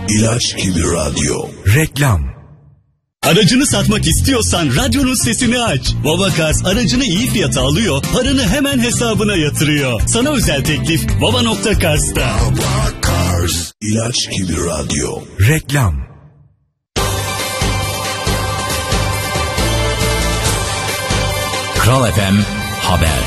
İlaç gibi radyo. Reklam. Aracını satmak istiyorsan radyonun sesini aç. Baba Cars aracını iyi fiyata alıyor, paranı hemen hesabına yatırıyor. Sana özel teklif Baba.Cars'ta. Baba Cars. İlaç gibi radyo. Reklam. Kral FM Haber.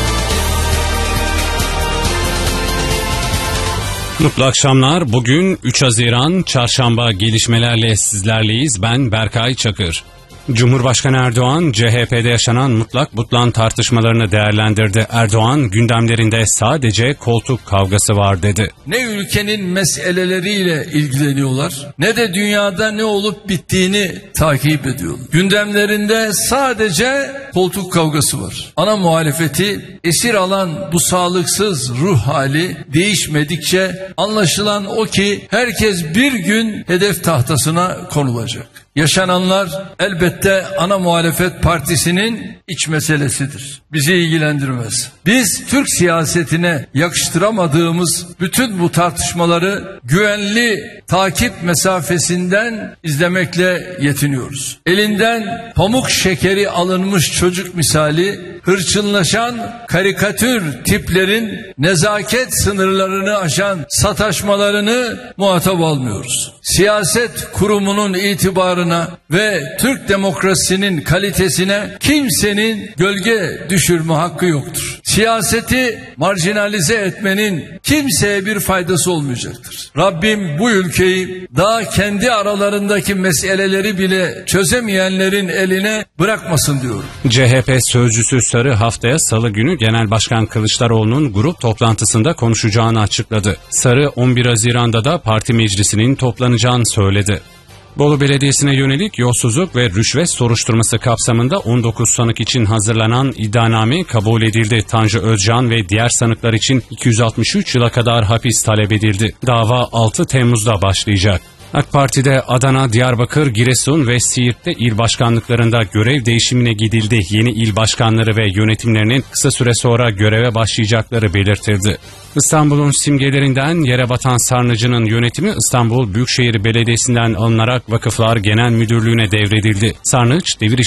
Mutlu akşamlar. Bugün 3 Haziran Çarşamba, gelişmelerle sizlerleyiz. Ben Berkay Çakır. Cumhurbaşkanı Erdoğan, CHP'de yaşanan mutlak butlan tartışmalarını değerlendirdi. Erdoğan, gündemlerinde sadece koltuk kavgası var dedi. Ne ülkenin meseleleriyle ilgileniyorlar, ne de dünyada ne olup bittiğini takip ediyorlar. Gündemlerinde sadece koltuk kavgası var. Ana muhalefeti esir alan bu sağlıksız ruh hali değişmedikçe anlaşılan o ki herkes bir gün hedef tahtasına konulacak. Yaşananlar elbette ana muhalefet partisinin iç meselesidir. Bizi ilgilendirmez. Biz Türk siyasetine yakıştıramadığımız bütün bu tartışmaları güvenli takip mesafesinden izlemekle yetiniyoruz. Elinden pamuk şekeri alınmış çocuk misali hırçınlaşan karikatür tiplerin nezaket sınırlarını aşan sataşmalarını muhatap almıyoruz. Siyaset kurumunun itibarına ve Türk demokrasisinin kalitesine kimsenin gölge düşürme hakkı yoktur. Siyaseti marjinalize etmenin kimseye bir faydası olmayacaktır. Rabbim bu ülkeyi daha kendi aralarındaki meseleleri bile çözemeyenlerin eline bırakmasın diyorum. CHP sözcüsü Sarı haftaya Salı günü Genel Başkan Kılıçdaroğlu'nun grup toplantısında konuşacağını açıkladı. Sarı 11 Haziran'da da parti meclisinin toplanacağını söyledi. Bolu Belediyesi'ne yönelik yolsuzluk ve rüşvet soruşturması kapsamında 19 sanık için hazırlanan iddianame kabul edildi. Tanju Özcan ve diğer sanıklar için 263 yıla kadar hapis talep edildi. Dava 6 Temmuz'da başlayacak. AK Parti'de Adana, Diyarbakır, Giresun ve Siirt'te il başkanlıklarında görev değişimine gidildi. Yeni il başkanları ve yönetimlerinin kısa süre sonra göreve başlayacakları belirtildi. İstanbul'un simgelerinden yere batan sarnıcının yönetimi İstanbul Büyükşehir Belediyesi'nden alınarak Vakıflar Genel Müdürlüğü'ne devredildi. Sarnıç, devir